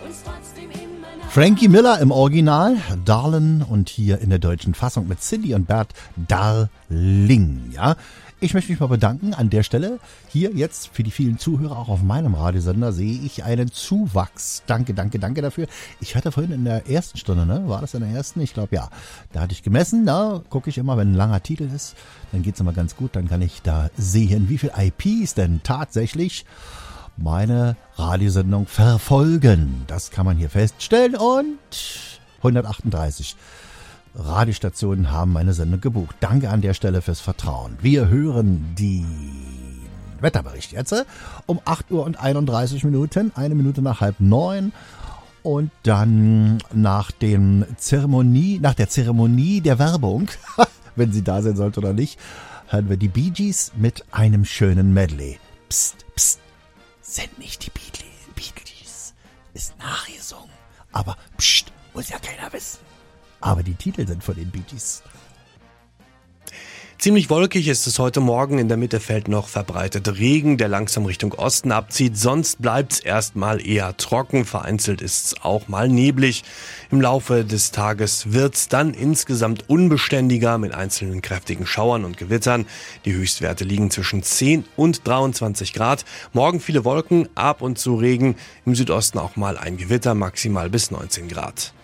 Frankie Miller im Original, Darlin, und hier in der deutschen Fassung mit Cindy und Bert, Darling, ja. Ich möchte mich mal bedanken an der Stelle. Hier jetzt für die vielen Zuhörer, auch auf meinem Radiosender, sehe ich einen Zuwachs. Danke dafür. Ich hatte vorhin in der ersten Stunde, ne? War das in der ersten? Ich glaube, ja. Da hatte ich gemessen, da gucke ich immer, wenn ein langer Titel ist, dann geht's immer ganz gut. Dann kann ich da sehen, wie viel IPs denn tatsächlich meine Radiosendung verfolgen. Das kann man hier feststellen, und 138 Radiostationen haben meine Sendung gebucht. Danke an der Stelle fürs Vertrauen. Wir hören den Wetterbericht jetzt um 8:31 Uhr, 1 Minute nach 8:30. Und dann nach der Zeremonie der Werbung, wenn sie da sein sollte oder nicht, hören wir die Bee Gees mit einem schönen Medley. Psst, psst, sind nicht die Beatles, ist nachgesungen. Aber psst, muss ja keiner wissen. Aber die Titel sind von den Bee Gees. Ziemlich wolkig ist es heute Morgen. In der Mitte fällt noch verbreitet Regen, der langsam Richtung Osten abzieht. Sonst bleibt's erstmal eher trocken. Vereinzelt ist's auch mal neblig. Im Laufe des Tages wird's dann insgesamt unbeständiger mit einzelnen kräftigen Schauern und Gewittern. Die Höchstwerte liegen zwischen 10 und 23 Grad. Morgen viele Wolken, ab und zu Regen. Im Südosten auch mal ein Gewitter, maximal bis 19 Grad.